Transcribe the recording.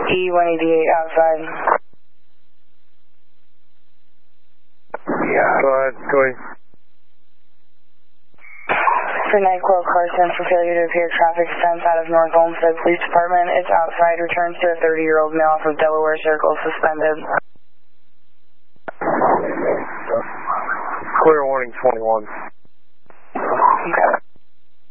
E188 outside. Yeah, go ahead, Cody. For NyQuil Carson for failure to appear traffic offense out of North Olmsted Police Department. It's outside, returns to a 30-year-old male off of Delaware Circle, suspended. Clear warning 21.